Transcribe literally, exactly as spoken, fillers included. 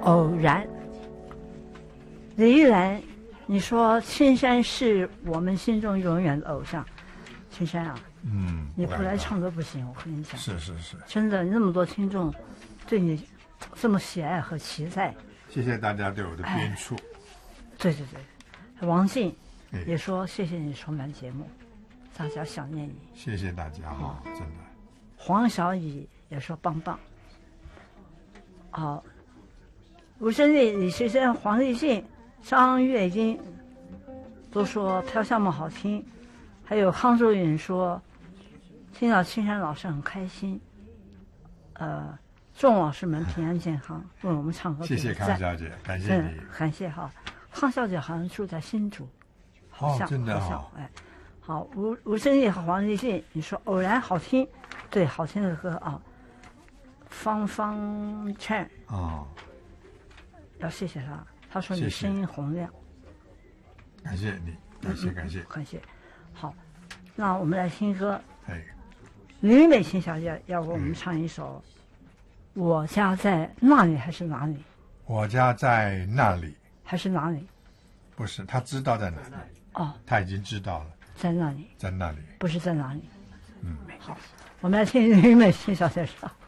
偶然。李玉兰，你说青山是我们心中永远的偶像，青山啊， 嗯， 你不来唱都不行，我跟你讲。 是是是， 真的，那么多听众对你这么喜爱和期待。 谢谢大家对我的鞭促。 哎、对对对，王静也说谢谢你重返节目，大家想念你。 谢谢大家啊、哦，真的。 黄小乙也说棒棒。好，吴胜利、李时珍、黄立信、张月英都说飘香梦好听，还有康周允说听到青山老师很开心。呃，众老师们平安健康，为我们唱歌。 谢谢康小姐，感谢你， 感谢哈。康小姐好像住在新竹，好像、 哦、真的好像哎。好，吴吴胜利和黄立信，你说偶然好听，对，好听的歌啊。芳芳倩哦， 要谢谢他，他说你声音洪亮， 谢谢感谢你，感谢感谢感谢。好，那我们来听歌。 哎， 吕美琴小姐要给我们唱一首《我家在那里还是哪里》。 我家在那里还是哪里？ 不是，他知道在哪里。 哦， 他已经知道了， 在那里， 在那里， 不是在哪里。 嗯， 好，我们来听吕美琴小姐唱。